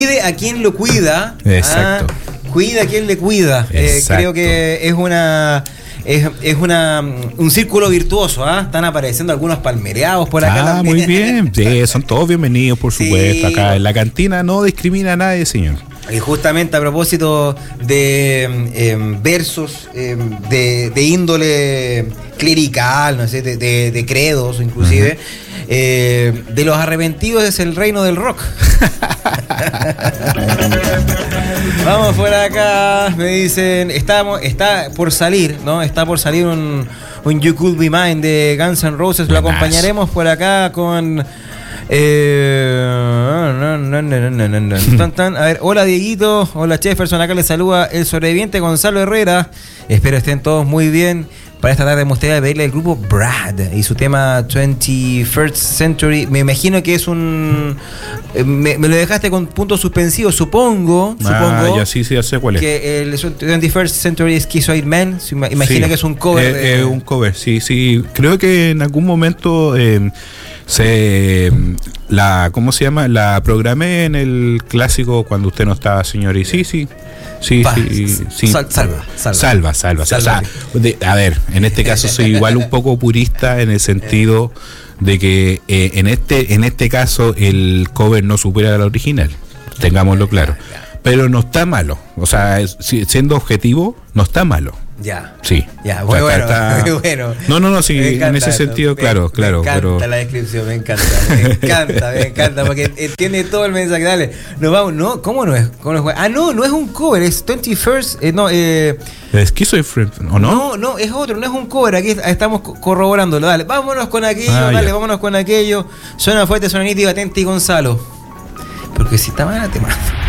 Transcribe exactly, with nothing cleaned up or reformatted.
Cuide a quien lo cuida. Exacto. Ah, cuida a quien le cuida. Eh, creo que es una... Es, es una un círculo virtuoso, ¿ah? ¿eh? Están apareciendo algunos palmereados por acá. Ah, también. Muy bien. Sí, son todos bienvenidos, por Sí. supuesto. Acá en la cantina no discrimina a nadie, señor. Y justamente a propósito de eh, versos eh, de, de índole clerical, no sé, de, de, de credos inclusive, uh-huh. eh, de los arrepentidos es el reino del rock. Vamos por acá, me dicen, estamos, está por salir, ¿no? Está por salir un, un You Could Be Mine de Guns N' Roses. Lo acompañaremos por acá con... Eh, no, no, no, no, no, no. Tan, tan. A ver, hola Dieguito, hola Jefferson, acá les saluda el sobreviviente Gonzalo Herrera. Espero estén todos muy bien. Para esta tarde me gustaría pedirle al grupo Brad y su tema twenty-first Century. Me imagino que es un... Me, me lo dejaste con puntos suspensivos, supongo. Ah, supongo ya sí, sí, ya sé cuál es. Que el twenty-first Century Schizoid Man. Imagino sí, que es un cover. Es, de... es un cover, sí, sí. Creo que en algún momento... Eh, se la ¿cómo se llama? La programé en el clásico cuando usted no estaba, señor, y sí, sí. Sí, Pa, sí, sí. Sal, salva, salva. Salva, salva. salva. O sea, de, a ver, en este caso soy igual un poco purista en el sentido de que eh, en este en este caso el cover no supera al original. Tengámoslo claro. Pero no está malo. O sea, es, siendo objetivo, no está malo. Ya. Sí. Ya, muy bueno, está... muy bueno. No, no, no, sí, en ese sentido, me, claro, claro. Me encanta pero... la descripción, me encanta, me encanta, me encanta, porque entiende todo el mensaje. Dale, nos vamos, ¿no? ¿Cómo no es? ¿Cómo no es? Ah, no, no es un cover, es twenty-first, eh, no, eh... Schizoid, ¿o no? No, no, es otro, no es un cover, aquí estamos corroborándolo, dale, vámonos con aquello, ah, dale, ya. vámonos con aquello. Suena fuerte, suena nítido, atente y Gonzalo. Porque si está mala, te mata.